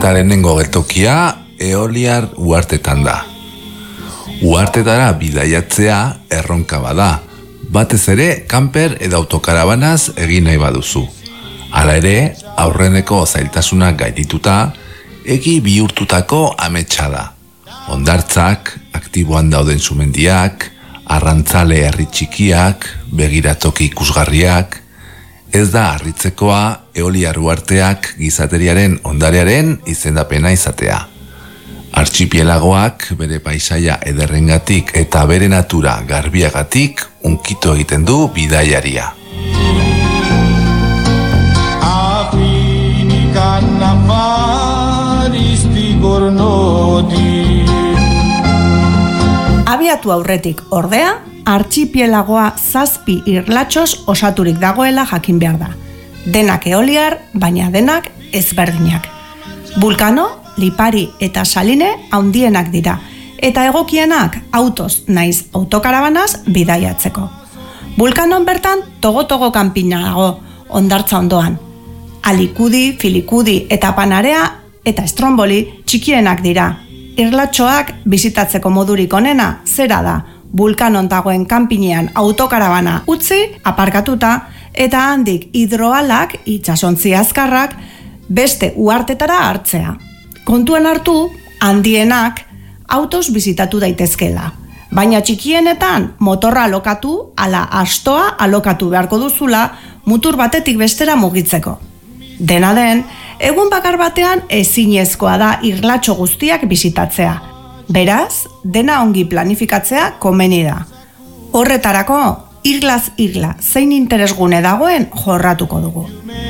Eta lehenengo geltokia Eoliar uhartetan da. Uhartetara bidaiatzea erronka bada, batez ere kanper edo autokarabanaz egin nahi baduzu. Hala ere, aurreneko zailtasunak gaindituta, egi bihurtutako ametsa da. Hondartzak, aktiboan dauden sumendiak, arrantzale herri txikiak, begiratoki ikusgarriak, ez da harritzekoa Eoliar uharteak gizateriaren ondarearen izendapena izatea. Artxipielagoak bere paisaia ederrengatik eta bere natura garbiagatik unkitu egiten du bidaiaria. Abiatu aurretik ordea, artxipielagoa 7 irlatxoz osaturik dagoela jakin behar da. Denak eoliar, baina denak ezberdinak. Vulkano, Lipari eta Saline handienak dira, eta egokienak autoz naiz autokarabanaz bidaiatzeko. Vulkanon bertan togo-togo kanpina dago, hondartza ondoan. Alikudi, Filikudi eta Panarea eta Stromboli txikienak dira. Irlatxoak bizitatzeko modurik onena zera da, Vulkanon dagoen kanpinean autokarabana utzi, aparkatuta, eta handik hidroalak, itsasontzi azkarrak, beste uhartetara hartzea. Kontuan hartu, handienak autoz bizitatu daitezkela. Baina txikienetan motorra alokatu, ala astoa alokatu beharko duzula, mutur batetik bestera mugitzeko. Dena den, egun bakar batean ezinezkoa da irlatxo guztiak bizitatzea. Beraz, dena ongi planifikatzea komeni da. Horretarako, irlaz irla zein interesgune dagoen jorratuko dugu.